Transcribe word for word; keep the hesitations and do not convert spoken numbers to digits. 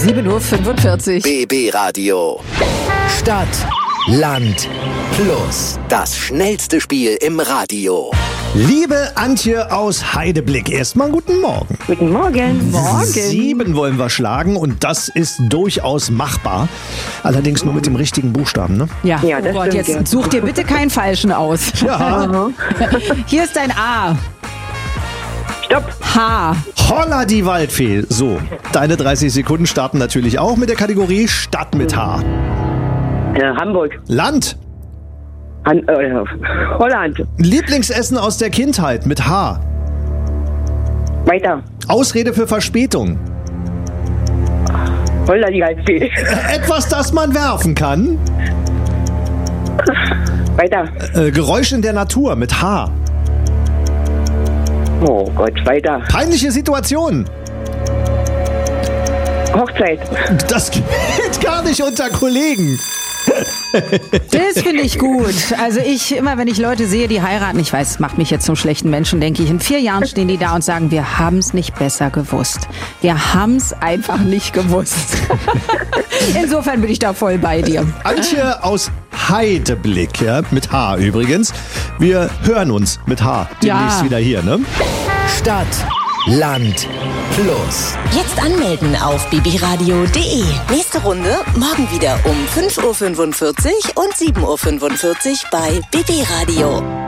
sieben Uhr fünfundvierzig. B B Radio. Stadt, Land, Plus. Das schnellste Spiel im Radio. Liebe Antje aus Heideblick, erstmal guten Morgen. Guten Morgen. Morgen. Sieben wollen wir schlagen und das ist durchaus machbar. Allerdings nur mit dem richtigen Buchstaben, ne? Ja, Ja, oh das Gott, stimmt, jetzt ja. such dir bitte keinen falschen aus. Ja. Hier ist dein A. Stopp. H. Holla die Waldfee. So, deine dreißig Sekunden starten natürlich auch mit der Kategorie Stadt mit H. Äh, Hamburg. Land. Han äh, Holland. Lieblingsessen aus der Kindheit mit H. Weiter. Ausrede für Verspätung. Holla die Waldfee. Etwas, das man werfen kann. Weiter. Äh, Geräusch in der Natur mit H. Oh Gott, weiter. Peinliche Situation. Hochzeit. Das geht gar nicht unter Kollegen. Das finde ich gut. Also ich, immer wenn ich Leute sehe, die heiraten, ich weiß, es macht mich jetzt zum schlechten Menschen, denke ich, in vier Jahren stehen die da und sagen, wir haben es nicht besser gewusst. Wir haben es einfach nicht gewusst. Insofern bin ich da voll bei dir. Antje aus Heideblick, ja, mit H übrigens. Wir hören uns mit H demnächst Ja. wieder hier, ne? Stadt, Land, Plus. Jetzt anmelden auf b b radio punkt d e. Nächste Runde morgen wieder um fünf Uhr fünfundvierzig und sieben Uhr fünfundvierzig bei B B Radio.